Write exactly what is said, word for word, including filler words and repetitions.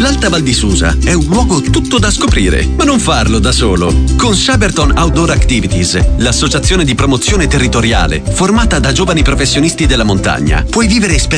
L'Alta Val di Susa è un luogo tutto da scoprire, ma non farlo da solo. Con Shaberton Outdoor Activities, l'associazione di promozione territoriale formata da giovani professionisti della montagna, puoi vivere esperienze